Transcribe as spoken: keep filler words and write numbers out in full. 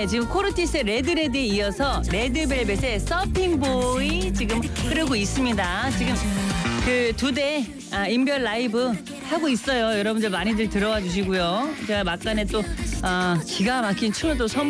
지금 코르티스의 레드레드에 이어서 레드벨벳의 서핑보이 지금 흐르고 있습니다. 지금 그 두 대 아, 인별 라이브 하고 있어요. 여러분들 많이들 들어와 주시고요. 제가 막간에 또 아, 기가 막힌 춤을 또 선